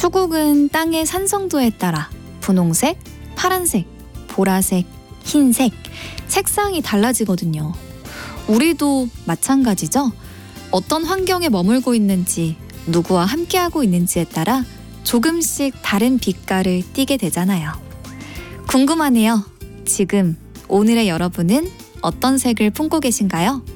수국은 땅의 산성도에 따라 분홍색, 파란색, 보라색, 흰색, 색상이 달라지거든요. 우리도 마찬가지죠? 어떤 환경에 머물고 있는지, 누구와 함께하고 있는지에 따라 조금씩 다른 빛깔을 띠게 되잖아요. 궁금하네요. 지금 오늘의 여러분은 어떤 색을 품고 계신가요?